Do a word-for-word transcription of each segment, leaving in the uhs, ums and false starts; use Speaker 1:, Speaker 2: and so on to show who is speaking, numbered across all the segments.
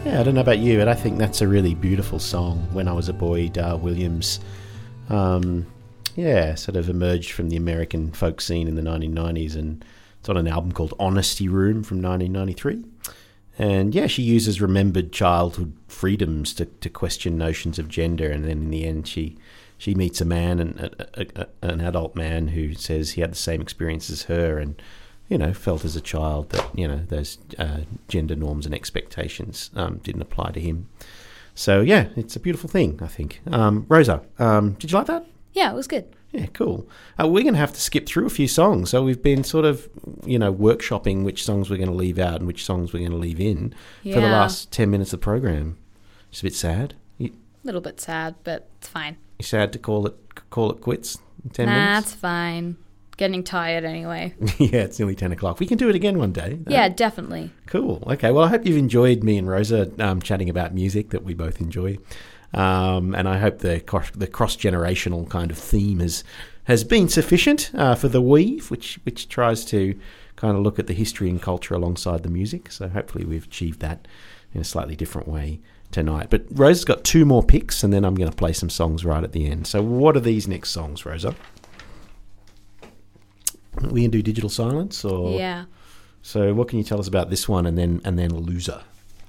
Speaker 1: Yeah, I don't know about you, but I think that's a really beautiful song. When I Was a Boy, Dar Williams, um, yeah, sort of emerged from the American folk scene in the nineteen nineties, and it's on an album called Honesty Room from nineteen ninety-three. And yeah, she uses remembered childhood freedoms to, to question notions of gender, and then in the end she she meets a man, and a, a, a, an adult man, who says he had the same experience as her, and you know, felt as a child that, you know, those uh, gender norms and expectations um, didn't apply to him. So, yeah, it's a beautiful thing, I think. Um, Rosa, um, did you like that?
Speaker 2: Yeah, it was good.
Speaker 1: Yeah, cool. Uh, we're going to have to skip through a few songs. So we've been sort of, you know, workshopping which songs we're going to leave out and which songs we're going to leave in
Speaker 2: yeah.
Speaker 1: for the last ten minutes of the program. It's a bit sad. You,
Speaker 2: a little bit sad, but it's fine.
Speaker 1: You're sad to call it call it quits in ten
Speaker 2: nah,
Speaker 1: minutes?
Speaker 2: Nah, it's fine. Getting tired anyway.
Speaker 1: Yeah, it's nearly ten o'clock. We can do it again one day.
Speaker 2: Yeah, uh, definitely.
Speaker 1: Cool. Okay, well, I hope you've enjoyed me and Rosa um, chatting about music that we both enjoy. Um, and I hope the, cross, the cross-generational kind of theme has, has been sufficient uh, for The Weave, which, which tries to kind of look at the history and culture alongside the music. So hopefully we've achieved that in a slightly different way tonight. But Rosa's got two more picks, and then I'm going to play some songs right at the end. So what are these next songs, Rosa? We can do Digital Silence, or
Speaker 2: yeah.
Speaker 1: So, what can you tell us about this one, and then and then Loser?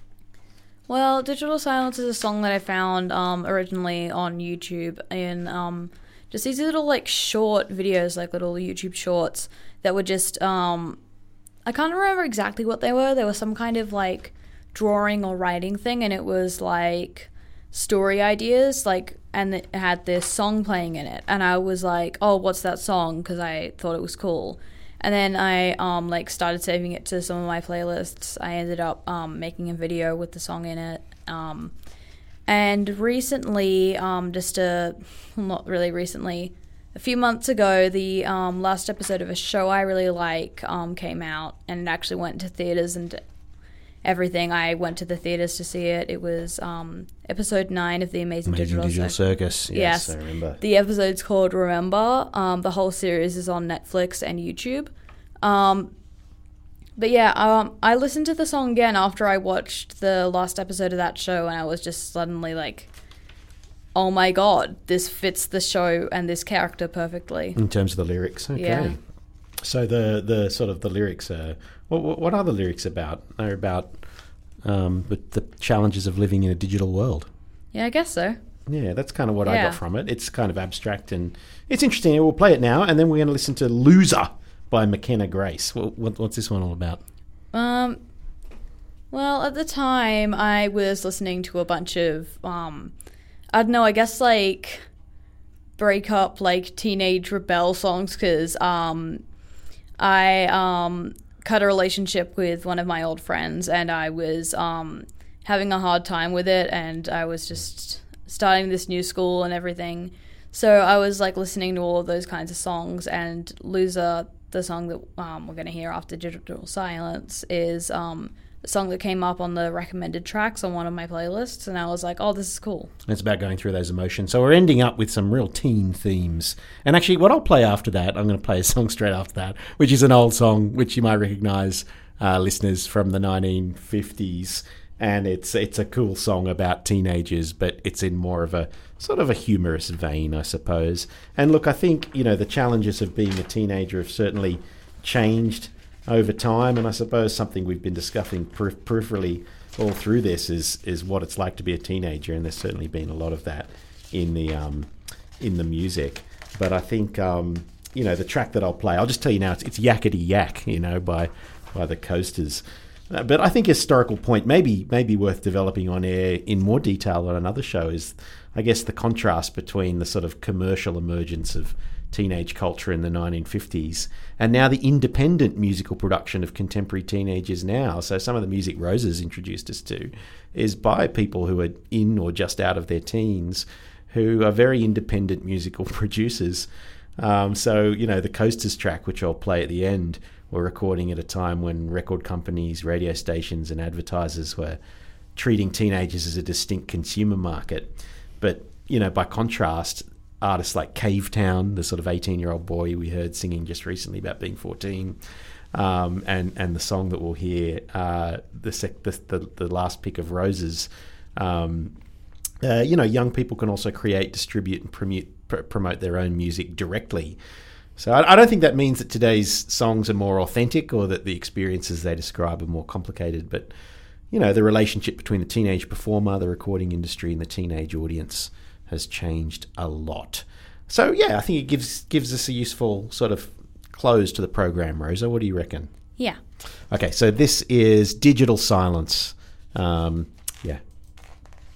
Speaker 2: Well, Digital Silence is a song that I found um, originally on YouTube, in um, just these little like short videos, like little YouTube shorts that were just um, I can't remember exactly what they were. There was some kind of like drawing or writing thing, and it was like story ideas, like. And it had this song playing in it, and I was like, "Oh, what's that song?" Because I thought it was cool. And then I um like started saving it to some of my playlists. I ended up um making a video with the song in it. Um, and recently, um just a well, not really recently, a few months ago, the um last episode of a show I really like um came out, and it actually went to theaters and everything. I went to the theaters to see it. It was um, episode nine of the Amazing,
Speaker 1: Amazing
Speaker 2: Digital,
Speaker 1: Digital Circus.
Speaker 2: Circus.
Speaker 1: Yes,
Speaker 2: yes,
Speaker 1: I remember.
Speaker 2: The episode's called Remember. Um, the whole series is on Netflix and YouTube. Um, but yeah, um, I listened to the song again after I watched the last episode of that show, and I was just suddenly like, oh my god, this fits the show and this character perfectly.
Speaker 1: In terms of the lyrics, okay.
Speaker 2: Yeah.
Speaker 1: So the the sort of the lyrics are, what what are the lyrics about? They're about um, the, the challenges of living in a digital world.
Speaker 2: Yeah, I guess so.
Speaker 1: Yeah, that's kind of what
Speaker 2: yeah.
Speaker 1: I got from it. It's kind of abstract and it's interesting. We'll play it now, and then we're going to listen to Loser by McKenna Grace. What, what, what's this one all about?
Speaker 2: Um, well, at the time, I was listening to a bunch of, um, I don't know, I guess like breakup, like teenage rebel songs, because um, I um, cut a relationship with one of my old friends, and I was um, having a hard time with it, and I was just starting this new school and everything. So I was like listening to all of those kinds of songs, and Loser, the song that um, we're going to hear after Digital Silence, is um, a song that came up on the recommended tracks on one of my playlists, and I was like, oh, this is cool.
Speaker 1: It's about going through those emotions. So we're ending up with some real teen themes. And actually, what I'll play after that, I'm going to play a song straight after that, which is an old song, which you might recognise, uh, listeners, from the nineteen fifties. And it's it's a cool song about teenagers, but it's in more of a sort of a humorous vein, I suppose. And look, I think, you know, the challenges of being a teenager have certainly changed over time, and I suppose something we've been discussing per- peripherally all through this is is what it's like to be a teenager, and there's certainly been a lot of that in the um, in the music. But I think um, you know, the track that I'll play, I'll just tell you now, it's, it's Yakety Yak, you know, by by the Coasters. Uh, but I think a historical point, maybe maybe worth developing on air in more detail on another show, is I guess the contrast between the sort of commercial emergence of teenage culture in the nineteen fifties and now the independent musical production of contemporary teenagers now. So some of the music Rosa's introduced us to is by people who are in or just out of their teens, who are very independent musical producers. Um, so, you know, the Coasters track, which I'll play at the end, were recording at a time when record companies, radio stations and advertisers were treating teenagers as a distinct consumer market. But, you know, by contrast, artists like Cavetown, the sort of eighteen-year-old boy we heard singing just recently about being fourteen, um, and and the song that we'll hear, uh, the, sec- the the the last pick of Roses. Um, uh, you know, young people can also create, distribute, and promote pr- promote their own music directly. So I, I don't think that means that today's songs are more authentic or that the experiences they describe are more complicated, but you know, the relationship between the teenage performer, the recording industry, and the teenage audience has changed a lot. So, yeah, I think it gives gives us a useful sort of close to the program, Rosa. What do you reckon?
Speaker 2: Yeah.
Speaker 1: Okay, so this is Digital Silence. Um,